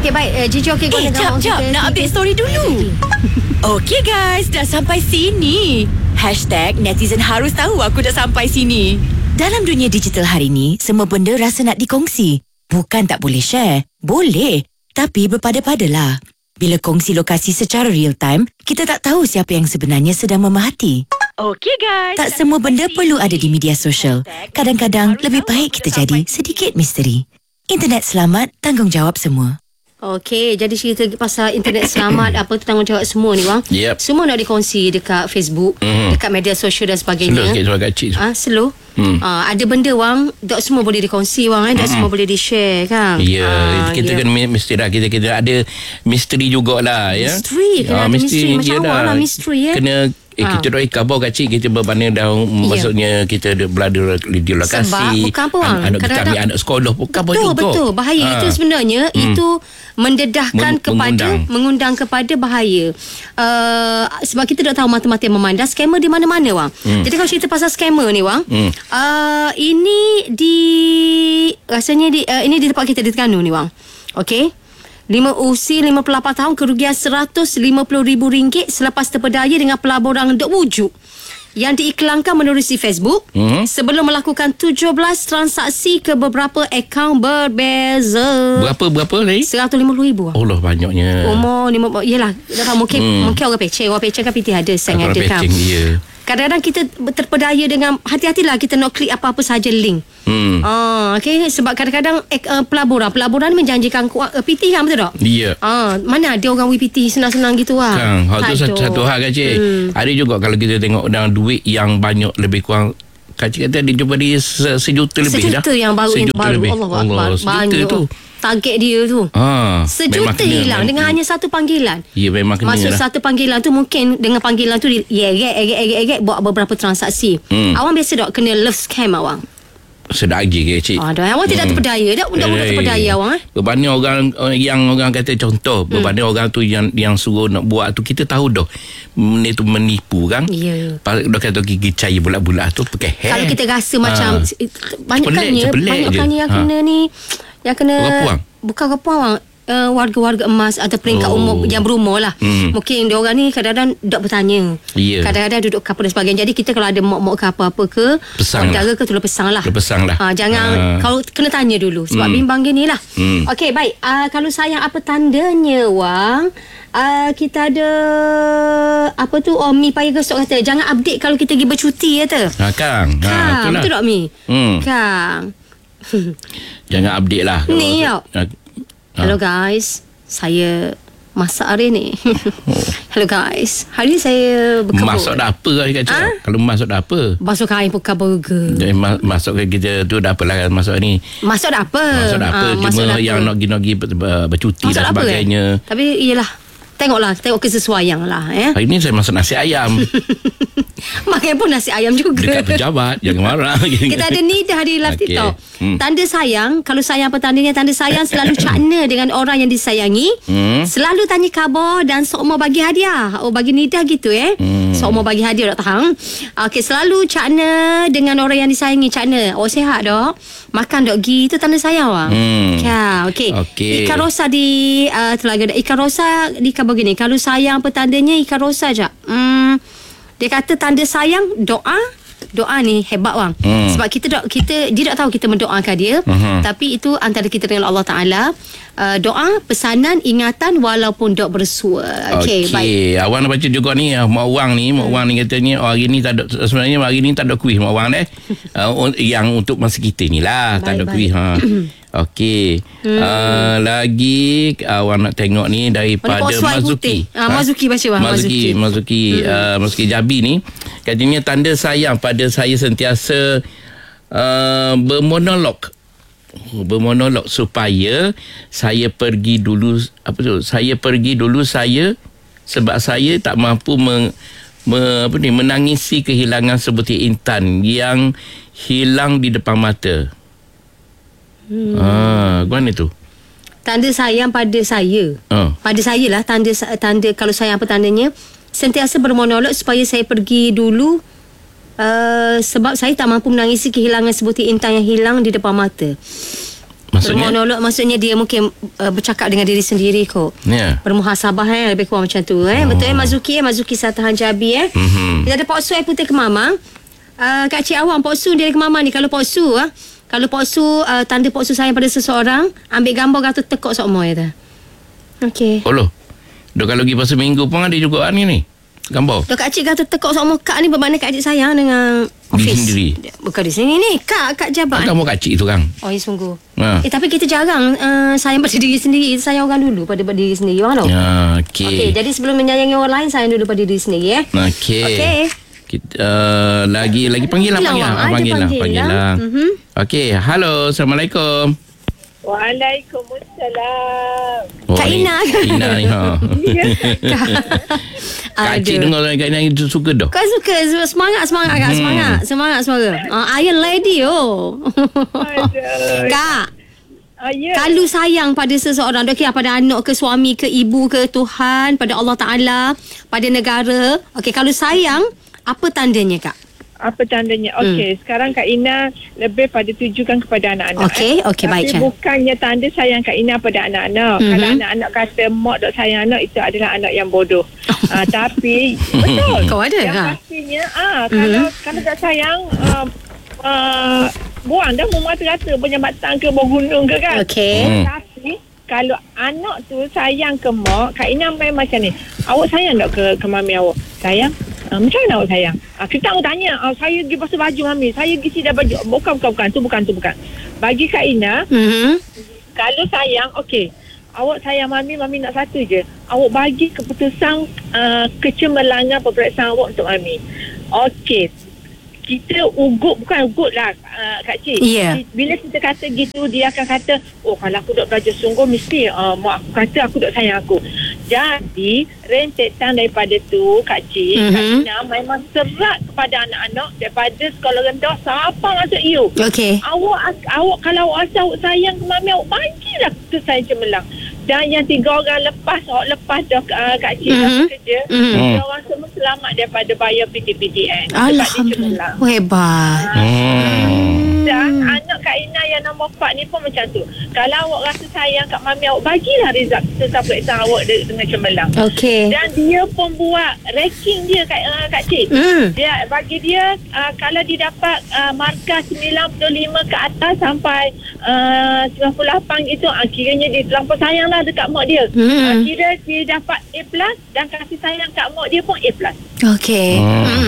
Okey, baik. Cici, okey. Jap. Nak update story dulu. Okey guys, dah sampai sini. #netizen harus tahu aku dah sampai sini. Dalam dunia digital hari ni, semua benda rasa nak dikongsi. Bukan tak boleh share. Boleh. Tapi berpada-padalah. Bila kongsi lokasi secara real time, kita tak tahu siapa yang sebenarnya sedang memerhati. Okey guys. Tak semua benda perlu ada di media sosial. Kadang-kadang lebih baik kita jadi sedikit misteri. Internet selamat, tanggungjawab semua. Okey, jadi cerita pasal internet selamat apa tu tanggungjawab semua ni bang. Yep. Semua nak dikongsi dekat Facebook, dekat media sosial dan sebagainya. Slow sikit sebab kecil. Slow. Ada benda bang, tak semua boleh dikongsi bang, tak semua boleh di-share kan. Ya, kita kena mesti dah kita ada misteri jugalah ya. Misteri, kena ada misteri macam awak lah misteri Kena kita doi khabar kecil kita berbanding dah maksudnya kita berada di lokasi. Sebab bukan apa bang, anak kita ambil anak sekolah pun khabar juga. Betul, bahaya itu sebenarnya itu mendedahkan mengundang kepada bahaya. Sebab kita tak tahu mata-mata yang memandang scammer di mana-mana bang. Jadi kalau cerita pasal scammer ni bang, ini rasanya ini di tempat kita di Terengganu ni bang. Okey. Usia 58 tahun, kerugian RM150,000 selepas terpedaya dengan pelaburan Dok Wujud yang diiklankan menerusi Facebook sebelum melakukan 17 transaksi ke beberapa akaun berbeza. Berapa lagi? RM150,000. Allah, banyaknya. Umur 5, yelah, mungkin orang pecah kan PT ada sang ada kan. Ya. Kadang-kadang kita terpedaya dengan hati-hatilah kita nak klik apa-apa saja link. Okay, sebab kadang-kadang pelaburan menjanjikan PT kan, betul tak? Ya. Mana ada orang PT senang-senang gitu lah. Kan, hal tu satu hal kan cik. Ada juga kalau kita tengok dalam duit yang banyak lebih kurang kata dia jumpa dia sejuta lebih dah. Sejuta yang baru sejuta lebih. Allah banyak tu. Target dia tu sejuta hilang dengan hanya satu panggilan. Ya, memang kena. Maksud satu panggilan tu, mungkin dengan panggilan tu egek buat beberapa transaksi. Awang biasa tak kena love scam awang? Sedap lagi ke cik. Awang tidak terpedaya tak? Mudah-mudah terpedaya awang berbanding orang yang orang kata contoh, berbanding orang tu yang suruh nak buat tu, kita tahu dah benda tu menipu kan. Ya. Dah kata gigi cair bulat-bulat tu pakai hair. Kalau kita rasa macam banyakkannya yang kena ni, yang kena bukan kepuang awang, warga-warga emas atau peringkat umur yang berumur lah. Mungkin diorang ni kadang-kadang dok bertanya. Kadang-kadang duduk kapal dan sebagainya. Jadi kita kalau ada mok-mok ke apa-apa ke saudara ke, tolong pesang lah. Jangan kalau kena tanya dulu sebab bimbang gini lah. Okey, baik. Kalau sayang apa tandanya wang? Kita ada apa tu, Mi Paya Gesok kata jangan update kalau kita pergi bercuti kata. Kang. Itulah. Betul tak Mi? Kang. Jangan update lah. Ni yuk. Hello guys, saya masak hari ni. Hello guys, hari ni saya berkebun. Masak dah apa lah cakap? Kalau masak dah apa? Basuh kain pukul burger. Masuk ke kita tu dah apa lah masak ni? Masak dah apa? Cuma yang nak pergi bercuti dan sebagainya. Tapi iyalah, tengok kesesuaian lah. Hari ni saya masak nasi ayam. Makan pun nasi ayam juga. Dekat pejabat, jangan marah. Kita ada Nida di live TikTok. Tanda sayang, kalau sayang apa tandanya? Tanda sayang selalu cakna dengan orang yang disayangi. Selalu tanya khabar dan sok mau bagi hadiah. Bagi Nida gitu sok mau bagi hadiah tak tahan. Okey, selalu cakna dengan orang yang disayangi, cakna. Sihat dak? Makan dak gi, itu tanda sayang wang. Okey. Ikan rosa di Telaga. Ikan rosa di khabar gini. Kalau sayang apa tandanya? Ikan rosa je. Dia kata tanda sayang doa ni hebat bang. Sebab dia tak tahu kita mendoakan dia, tapi itu antara kita dengan Allah Taala. Doa, pesanan, ingatan walaupun dok bersua. Okey, baik. Awang nak baca juga ni Mak Wang ni katanya hari ni tak ada, sebenarnya hari ni tak ada kuis Mak Wang yang untuk masa kita ni lah tak ada kuis. Okey. Lagi awak nak tengok ni daripada Mazuki. Mazuki baca bang. Mazuki Jabi ni katanya tanda sayang pada saya sentiasa bermonolog supaya saya pergi dulu sebab saya tak mampu menangisi kehilangan sebutir intan yang hilang di depan mata. Mana tu? Tanda sayang pada saya. Pada saya lah tanda kalau sayang apa tandanya? Sentiasa bermonolog supaya saya pergi dulu sebab saya tak mampu menangisi kehilangan sebutir intan yang hilang di depan mata. Maksudnya? Bermonolog maksudnya dia mungkin bercakap dengan diri sendiri kot. Ya. Bermuhasabah lebih kurang macam tu Betul Mazuki Satahan Jabi Kita ada Pak Su putih ke Mama. Kak Cik Awang, Pak Su dia ke Mama ni. Kalau Pak Su tanda Pak Su sayang pada seseorang, ambil gambar kata tekuk sokmo kata. Okey. Oh loh. Dok kalau pergi pasal minggu pun ada juga ni. Gambar. Dok Kak Cik kata tekuk sokmo kak ni bermakna Kak Cik sayang dengan office. Diri sendiri. Bukan di sini ni. Kak jabat. Kamu kacik tu kan. Oh ya sungguh. Tapi kita jarang sayang pada diri sendiri. Sayang orang dulu pada diri sendiri. Faham tak? Okey. Jadi sebelum menyayangi orang lain, sayang dulu pada diri sendiri Okey. Kita lagi panggilan. Okey, halo, assalamualaikum. Waalaikumsalam. Kak Ina ni Kak Cik dengar Kak Ina itu suka dah. Kau suka semangat Kak. Semangat suara. Iron Lady Kak. Kalau sayang pada seseorang, pada anak ke suami ke ibu ke Tuhan, pada Allah Ta'ala, pada negara. Okey, kalau sayang, apa tandanya Kak? Apa tandanya? Okey, sekarang Kak Ina lebih pada tujukan kepada anak-anak. Okey, baik. Tapi bukannya tanda sayang Kak Ina pada anak-anak. Kalau anak-anak kata mak dok sayang anak, itu adalah anak yang bodoh. Tapi betul. Kau ada yang pastinya kalau tak sayang buang dah mau mata-rata penyambatan ke bawah gunung ke kan. Okey. Tapi kalau anak tu sayang ke mak, Kak Ina main macam ni. Awak sayang tak ke mami awak? Sayang. Macam mana awak sayang? Kita awak tanya, saya pergi basuh baju mami, saya pergi sidar baju. Bukan. Tu bukan. Bagi Kak Ina, kalau sayang, okey. Awak sayang mami nak satu je. Awak bagi keputusan kecemerlangan peperiksaan awak untuk mami. Okey. Kita bukan ugut lah Kak Cik. Bila kita kata gitu, dia akan kata, kalau aku dok belajar sungguh, mesti mak aku kata aku dok sayang aku. Jadi rentetan daripada tu Kak Cik, Kak Ina memang serat kepada anak-anak daripada sekolah rendah sampai masuk EU. Okey. Awak kalau awak rasa awak sayang ke mami, awak bagilah tu saya cemerlang. Dan yang 3 orang lepas dah Kak Cik dah bekerja, dia orang semua selamat daripada bayar PTPTN. Alhamdulillah. Hebat. Dan anak Kak Ina yang nombor 4 ni pun macam tu. Kalau awak rasa sayang kat mami, awak bagilah result peperiksaan awak dengan cemerlang. Okey. Dan dia pun buat ranking dia Kak Cik. Dia bagi dia kalau dia dapat markah 95 ke atas sampai 98 gitu, kiranya dia terlampau sayang lah dekat mak dia. Kira dia dapat A+ dan kasih sayang kat mak dia pun A+. Okey.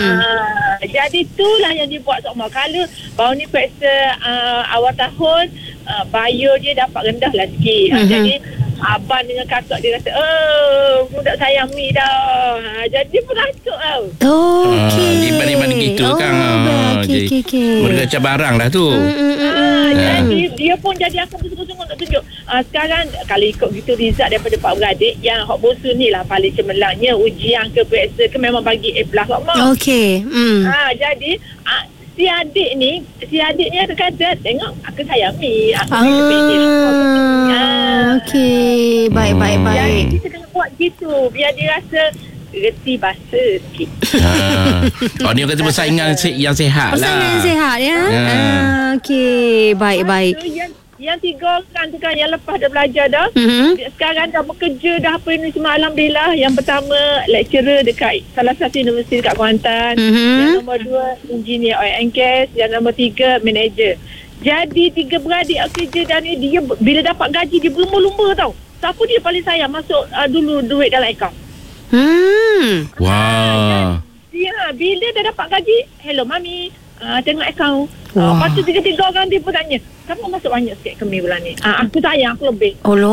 Jadi itulah yang dia buat Sokma. Kalau baru ni periksa awal tahun, bio dia dapat rendah lah sikit. Jadi abang dengan kakak dia kata, budak sayang mi dah. Jadi pun rancuk tau. Okey. Di gitu kan. Okey. Berkacau barang lah tu. Jadi dia pun jadi akan bersungguh-sungguh nak tunjuk. Sekarang kalau ikut gitu result daripada pak beradik, yang hok bosu ni lah paling cemerlangnya. Ujian ke periksa ke memang bagi A+ kok mak. Okey. Jadi si adik ni akan kata, tengok aku sayang mi, aku okey. Baik. Jadi kita kena buat gitu biar dia rasa reti bahasa sikit. Ni kata persaingan yang sehat lah. Persaingan yang sehat ya. Okey, baik. Yang 3 orang tu kan yang lepas dah belajar dah. Sekarang dah bekerja dah apa ini semua, alhamdulillah. Yang pertama lecturer dekat salah satu universiti dekat Kuantan. Yang nombor 2 engineer oil and gas. Yang nombor 3 manager. Jadi 3 beradik kerja dan dia bila dapat gaji dia berlumba-lumba tau. Siapa dia paling sayang masuk dulu duit dalam akaun. Wah. Dia bila dah dapat gaji, hello mami, tengok akaun. Lepas tu 3 orang dia pun tanya, kamu masuk banyak sikit ke mi bulan ni? Aku sayang, aku lebih.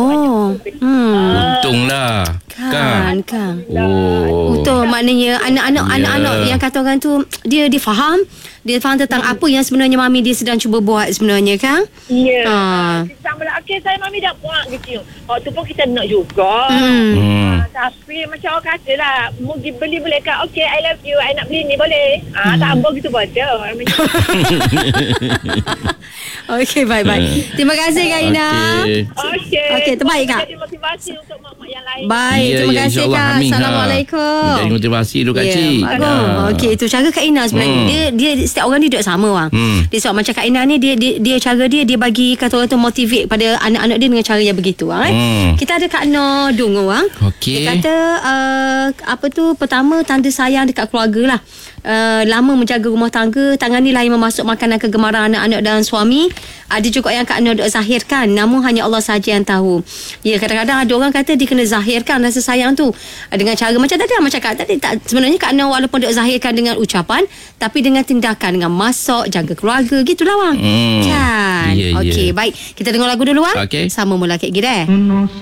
Untunglah. Kan. Betul, maknanya anak-anak yang kata orang tu dia faham tentang apa yang sebenarnya mami dia sedang cuba buat sebenarnya kan. Sama lah, okey saya mami dah buat gitu. Tu pun kita nak juga. Tapi macam orang kata lah, mau beli boleh kan? Okey, I love you, I nak beli ni boleh. Tak ambil gitu baca. Okey, baik. Terima kasih Kak Ina. Okey, terbaik, Kak. Jadi motivasi untuk mak-mak yang lain. Baik, terima kasih insyaAllah. Kak. Amin. Assalamualaikum. Jadi motivasi tu Kak Cik. Bagus. Okey, itu cara Kak Ina sebenarnya. Dia setiap orang ni duduk sama bang. Dia sebab macam Kak Ina ni dia cara dia bagi kata orang tu motivate pada anak-anak dia dengan cara yang begitu bang. Kita ada Kak Noh Dungo bang. Okey. Dia kata apa tu, pertama tanda sayang dekat keluarga lah. Lama menjaga rumah tangga, tanganilah yang memasuk makanan kegemaran anak-anak dan suami. Ada juga yang Kak Noh duk zahirkan, namun hanya Allah saja yang tahu. Ya, kadang-kadang ada orang kata dia kena zahirkan rasa sayang tu dengan cara macam tadi, macam Kak tadi. Sebenarnya Kak Noh walaupun duk zahirkan dengan ucapan, tapi dengan tindakan, dengan masak, jaga keluarga, gitulah bang. Kan? Ya, Okey, baik. Kita dengar lagu dulu bang. Okey. Sama mula Kek Gida.